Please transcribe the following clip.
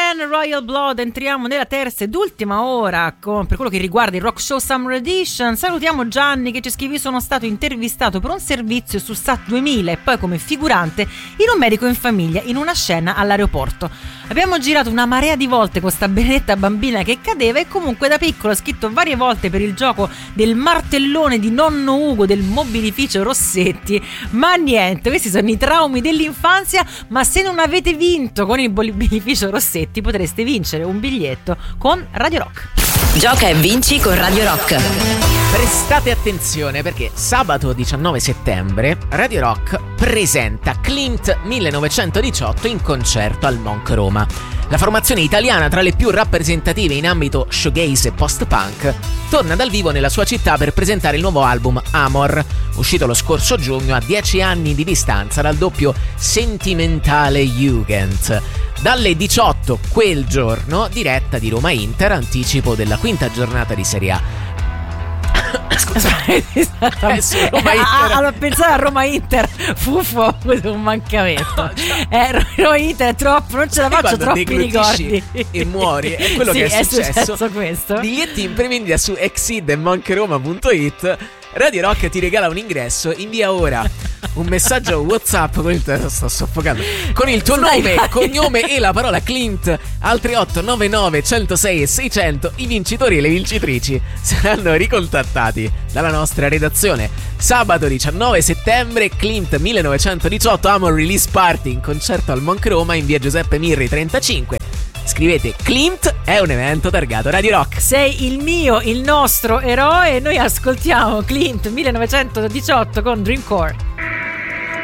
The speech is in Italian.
Man, Royal Blood. Entriamo nella terza ed ultima ora per quello che riguarda il Rock Show Summer Edition. Salutiamo Gianni che ci scrive: sono stato intervistato per un servizio su Sat 2000 e poi come figurante in Un medico in famiglia in una scena all'aeroporto. Abbiamo girato una marea di volte con sta benedetta bambina che cadeva e comunque da piccolo ho scritto varie volte per il gioco del martellone di nonno Ugo del mobilificio Rossetti, ma niente, questi sono i traumi dell'infanzia. Ma se non avete vinto con il mobilificio Rossetti potreste vincere un biglietto con Radio Rock. Gioca e vinci con Radio Rock. Prestate attenzione perché sabato 19 settembre Radio Rock presenta Klimt 1918 in concerto al Monk Roma. La formazione italiana tra le più rappresentative in ambito shoegaze e post-punk torna dal vivo nella sua città per presentare il nuovo album Amor, uscito lo scorso giugno a 10 anni di distanza dal doppio sentimentale Jugend. Dalle 18 quel giorno, diretta di Roma Inter, anticipo della quinta giornata di Serie A. Allora pensare a Roma Inter Fuffo, questo è un mancamento. Roma Inter è troppo, non ce la faccio, troppi ricordi e muori, è quello sì, che è successo questo. Biglietti in prevendita su exid e monkeroma.it. Radio Rock ti regala un ingresso. Invia ora un messaggio WhatsApp con il sto soffocando con il tuo nome, cognome e la parola Klimt al 3899 106 e 600. I vincitori e le vincitrici saranno ricontattati dalla nostra redazione. Sabato 19 settembre Klimt 1918 Amor Release Party in concerto al Monk Roma in via Giuseppe Mirri 35. Scrivete Klimt, è un evento targato Radio Rock. Sei il mio, il nostro eroe. Noi ascoltiamo Klimt 1918 con Dreamcore.